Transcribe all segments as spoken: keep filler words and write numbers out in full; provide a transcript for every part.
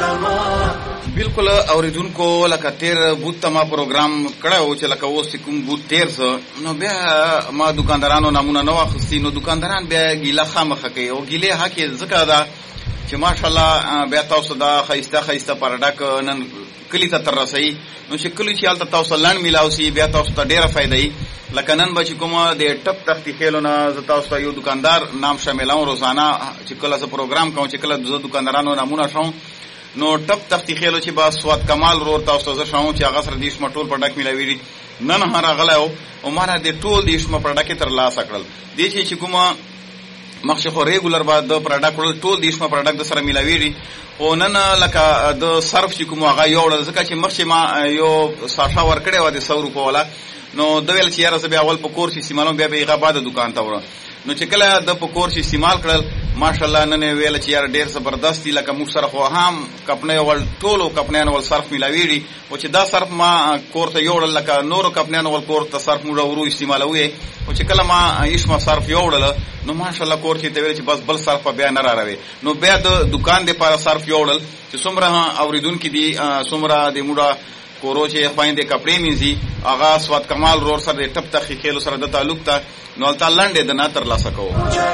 بالکل اوریدونکو لکه تیر بوت ته ما پروګرام کړی و چې لکه اوس کوم بوت تیر سه نو بیا ما دکاندارانو نامونه نه واخیستي نو دکانداران بیا ګیله خامخه کوي او ګیلې حق یې ځکه ده چې ماشاءالله بیا تاسو دا ښایسته ښایسته پرډک نن کلي ته تر رسوي نو چې کلي چې هلته تاسو لنډ میلاو سي بیا تاسو ته ډېره فایده وي لکه نن به چې کومه د ټپ تختي خیلو نه زه تاسو ته یو دکاندار نام شاملوم روزانه چې کله زه پروګرام کوم چې کله زه دکاندارانو نامونه ښوم نو ټپ تختي خیلو چې با سواد کمال رور تاسو ته زه ښوم چې هغه سره د شمه ټول پرډک میلاوي نن هغه راغلی و او ما نه د ټول د شمه پرډک یې ترلاسه کړل دې چې چې کومه مخکې خو ریګولر به د پرډک وړل ټول د شمه پرډک د سره میلاوي خو نن لکه د صرف چې کوم هغه یوړل ځکه چې مخکې ما یو ساشه ورکړې وه د سو روپو والا نو د ویل چې یاره زه بیا اول په کور چې استعمالوم بیا به هغه بعد دکان ته وړم نو چې کله د په کور چې استعمال کړل ماشاءالله نن یې ویل چې یاره ډېر زبردست دي لکه موږ سره خو هم کپنۍ ول ټولو کپنیانو ول صرف میلاوي او چې دا صرف ما کور ته یوړل لکه نورو کپنیانو ول کور ته صرف موږ ورو استعمالوي او چې کله ما ایشما صرف یوړل نو ماشاءالله کور چې ته ویل چې بس بل صرف بیا نه راروي نو بیا د دکان دپاره صرف یوړل چې څومره اورېدونکي دي څومره د موږ کورو چې خویندې کپړې مینځي هغه سواد کمال رور سره د ټپ تخې خیلو سره د تعلق ته نو هلته لنډې د نه ترلاسه کوو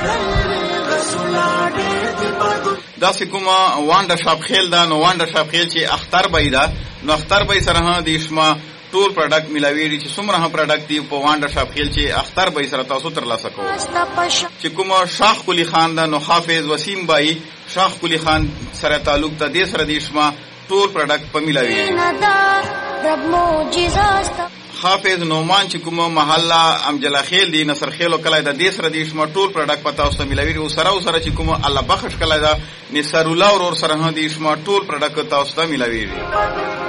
داسې کومه وانډه شاپ خیل ده نو وانډه شاپ خیل چې اختر به ده نو اختر به سره د شما ټول پروډکټ میلاوي چې څومره هم پروډکټ دی په وانډه شاپ خیل چې اختر به سره تاسو ترلاسه کوو چې کومه شاخ کلی خان ده نو حافظ وسیم بای شاخ کلی خان سره تعلق ته دې سره د شما ټول پروډکټ په میلاوي حافظ نومان چې کومه محله امجلا خیل دی نصر خیل او کله د دې سره د شما ټول پروډکټ په تاسو ته میلاوي او سره او سره چې کومه الله بخش کله دا نصر الله ور سره د شما ټول پروډکټ تاسو ته میلاوي